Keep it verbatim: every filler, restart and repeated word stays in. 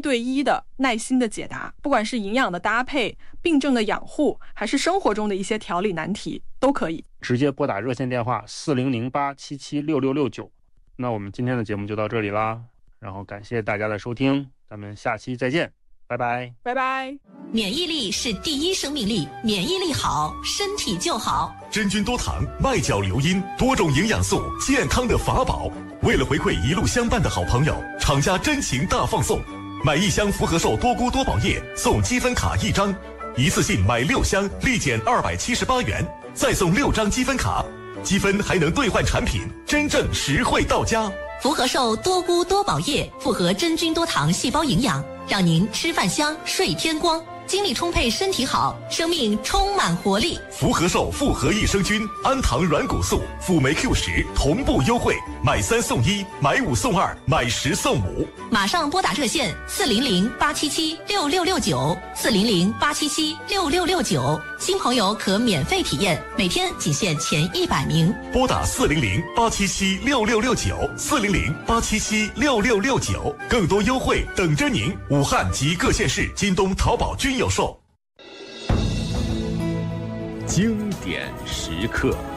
对一的耐心的解答，不管是营养的搭配、病症的养护，还是生活中的一些调理难题都可以直接拨打热线电话四零零八七七六六六九。那我们今天的节目就到这里啦，然后感谢大家的收听，咱们下期再见，拜拜， 拜拜。 免疫力是第一生命力，免疫力好，身体就好。 真菌多糖、麦角硫因，多种营养素，健康的法宝。为了回馈一路相伴的好朋友，厂家真情大放送，买一箱福和寿多菇多宝液送积分卡一张，一次性买六箱立减二百七十八元，再送六张积分卡，积分还能兑换产品，真正实惠到家。 福和寿多菇多宝液复合真菌多糖细胞营养，让您吃饭香睡天光，精力充沛身体好，生命充满活力。 福和寿复合益生菌、氨糖软骨素、辅酶 Q 十同步优惠，买三送一，买五送二，买十送五。 马上拨打热线四零零八七七六六六九，四零零八七七六六六九，新朋友可免费体验，每天仅限前一百名。 拨打四零零八七七六六六九，四零零八七七六六六九，更多优惠等着您。武汉及各县市京东、淘宝均有售。 经典时刻。